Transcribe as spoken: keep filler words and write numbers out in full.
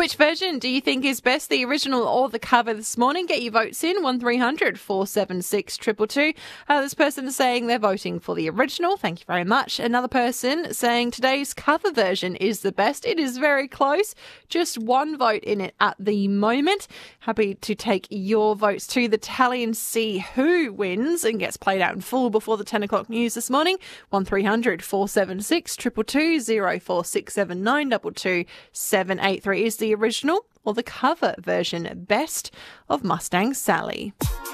Which version do you think is best, the original or the cover this morning? Get your votes in, one three hundred four seven six two two two. Uh, this person is saying they're voting for the original. Thank you very much. Another person saying today's cover version is the best. It is very close. Just one vote in it at the moment. Happy to take your votes to the tally and see who wins and gets played out in full before the ten o'clock news this morning. one three hundred four seven six two two two, zero four six seven nine two two seven eight three. Is the original or the cover version best of Mustang Sally?